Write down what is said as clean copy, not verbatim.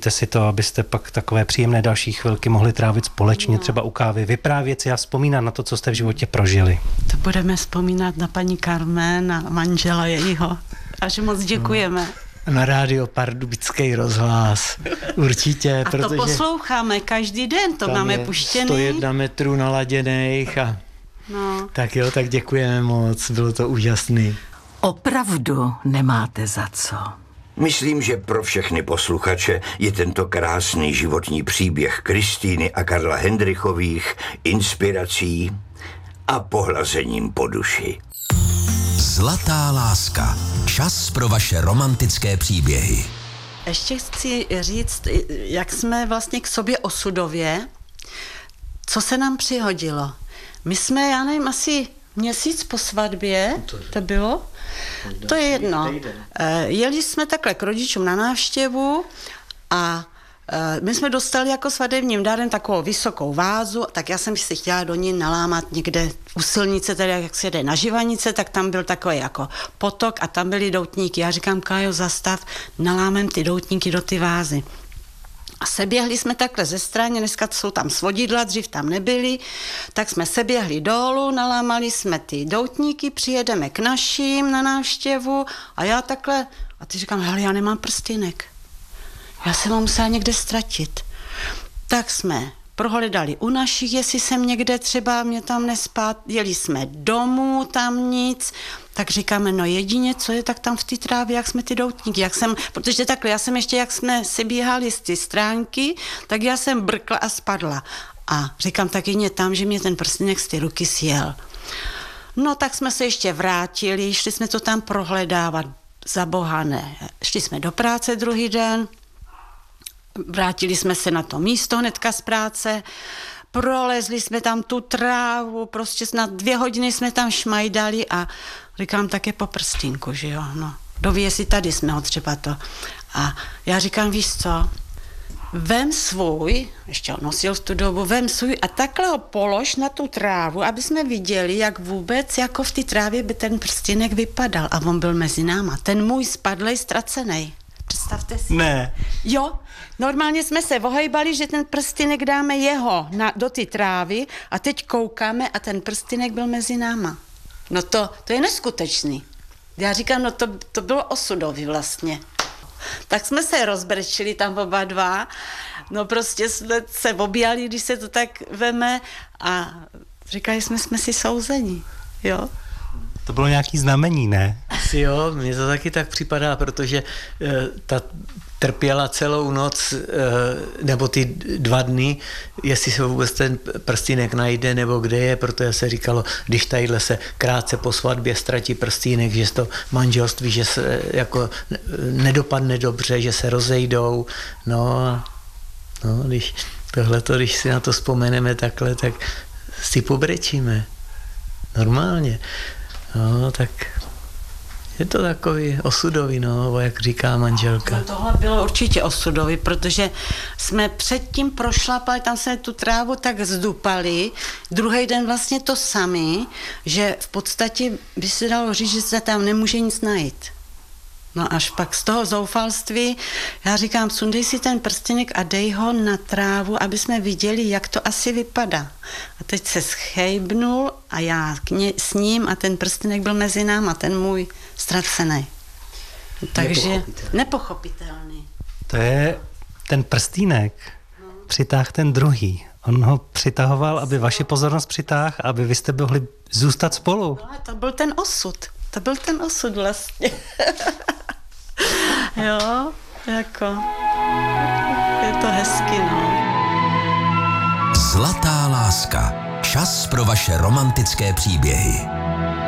Užijte si to, abyste pak takové příjemné další chvilky mohli trávit společně, třeba u kávy, vyprávět si a vzpomínat na to, co jste v životě prožili. To budeme vzpomínat na paní Carmen a manžela jejího. Až moc děkujeme. Na rádio Pardubický rozhlas. Určitě, a protože to posloucháme každý den, to máme puštěný. 101 metrů naladěných a no. Tak jo, tak děkujeme moc, bylo to úžasný. Opravdu nemáte za co. Myslím, že pro všechny posluchače je tento krásný životní příběh Kristýny a Karla Hendrichových inspirací a pohlazením po duši. Zlatá láska. Čas pro vaše romantické příběhy. Ještě chci říct, jak jsme vlastně k sobě osudově, co se nám přihodilo. My jsme, já nevím, asi měsíc po svatbě, to bylo? To je jedno. Jeli jsme takhle k rodičům na návštěvu a my jsme dostali jako svatebním dárem takovou vysokou vázu, tak já jsem si chtěla do ní nalámat někde u silnice, tedy jak se jde na Živanice, tak tam byl takový jako potok a tam byly doutníky. Já říkám, Kájo, zastav, nalámem ty doutníky do ty vázy. A seběhli jsme takhle ze strany, dneska jsou tam svodidla, dřív tam nebyly, tak jsme seběhli dolů, nalámali jsme ty doutníky, přijedeme k našim na návštěvu a já takhle, a ty říkám, hele, já nemám prstýnek. Já jsem ho musela někde ztratit. Tak jsme prohledali u našich, jestli jsem někde třeba mě tam nespát, jeli jsme domů, tam nic, tak říkáme, no jedině, co je, tak tam v té trávě, jak jsme ty doutníky, protože takhle, já jsem ještě, jak jsme si běhali z ty stránky, tak já jsem brkla a spadla. A říkám, tak jedině tam, že mě ten prstenek z ty ruky sjel. No tak jsme se ještě vrátili, šli jsme to tam prohledávat, za boha ne. Šli jsme do práce druhý den, vrátili jsme se na to místo hnedka z práce, prolezli jsme tam tu trávu, prostě na 2 hodiny jsme tam šmajdali a říkám, tak je po prstínku, že jo, no. Doví, jestli tady jsme ho třeba to. A já říkám, víš co, vem svůj, ještě ho nosil v tu dobu, vem svůj a takhle ho polož na tu trávu, aby jsme viděli, jak vůbec jako v té trávě by ten prstínek vypadal. A on byl mezi náma, ten můj spadlej, ztracenej. Představte si. Ne. Jo, normálně jsme se ohejbali, že ten prstýnek dáme jeho do ty trávy a teď koukáme a ten prstýnek byl mezi náma. No to je neskutečný. Já říkám, no to bylo osudový vlastně. Tak jsme se rozbrečili tam oba dva, no prostě jsme se objali, když se to tak veme a říkali jsme si souzení, jo. To bylo nějaký znamení, ne? Asi jo, mně to taky tak připadá, protože ta trpěla celou noc, nebo ty 2 dny, jestli se vůbec ten prstýnek najde, nebo kde je, protože se říkalo, když tadyhle se krátce po svatbě ztratí prstýnek, že to manželství, že se jako nedopadne dobře, že se rozejdou, no, když si na to vzpomeneme takhle, tak si pobrečíme. Normálně. No, tak je to takový osudový, no, jak říká manželka. No, tohle bylo určitě osudový, protože jsme předtím prošlapali, tam jsme tu trávu tak zdupali, druhý den vlastně to samý, že v podstatě by se dalo říct, že se tam nemůže nic najít. No až pak z toho zoufalství, já říkám, sundej si ten prstenek a dej ho na trávu, aby jsme viděli, jak to asi vypadá. A teď se schejbnul a já s ním a ten prstenek byl mezi náma, ten můj ztracený. Takže nepochopitelný. To je ten prstýnek, přitáhl ten druhý. On ho přitahoval, aby vaši pozornost přitáhl, aby vy jste mohli zůstat spolu. No, to byl ten osud. To byl ten osud vlastně. Jo, jako je to hezky, no. Zlatá láska. Čas pro vaše romantické příběhy.